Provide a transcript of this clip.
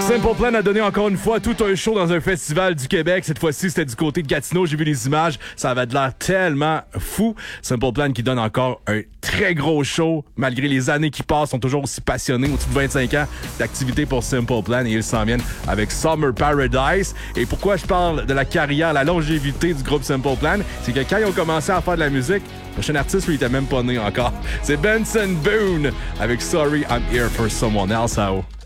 Simple Plan a donné encore une fois tout un show dans un festival du Québec. Cette fois-ci, c'était du côté de Gatineau. J'ai vu les images. Ça avait de l'air tellement fou. Simple Plan qui donne encore un très gros show. Malgré les années qui passent, sont toujours aussi passionnés. Au-dessus de 25 ans d'activité pour Simple Plan. Et ils s'en viennent avec Summer Paradise. Et pourquoi je parle de la carrière, la longévité du groupe Simple Plan? C'est que quand ils ont commencé à faire de la musique, le prochain artiste, lui, il était même pas né encore. C'est Benson Boone avec Sorry I'm Here for Someone Else.